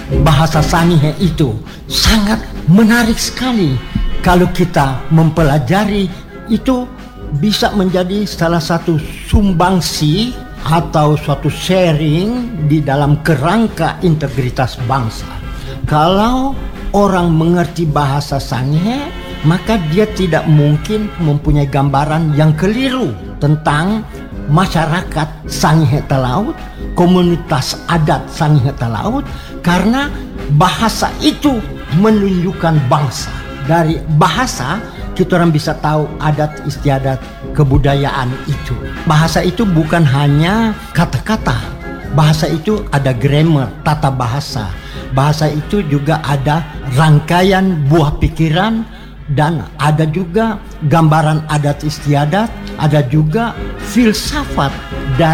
bahasa Sangihe itu sangat menarik sekali. Kalau kita mempelajari itu, bisa menjadi salah satu sumbangsi atau suatu sharing di dalam kerangka integritas bangsa. Kalau orang mengerti bahasa Sangihe, maka dia tidak mungkin mempunyai gambaran yang keliru tentang masyarakat Sangihe Talaut, komunitas adat Sangihe Talaut, karena bahasa itu menunjukkan bangsa. Dari bahasa kita orang bisa tahu adat istiadat kebudayaan itu. Bahasa itu bukan hanya kata-kata. Bahasa itu ada grammar, tata bahasa. Bahasa itu juga ada rangkaian buah pikiran, dan ada juga gambaran adat istiadat, ada juga filsafat